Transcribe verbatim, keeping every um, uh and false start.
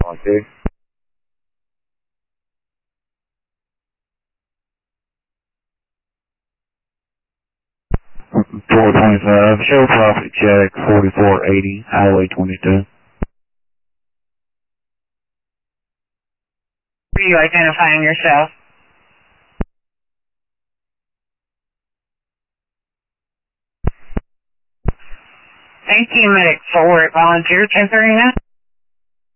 Okay. four twenty-five, show profit check, forty-four eighty, Highway twenty-two. Are you identifying yourself? Thank you, Medic Forward Volunteer ten thirty-nine.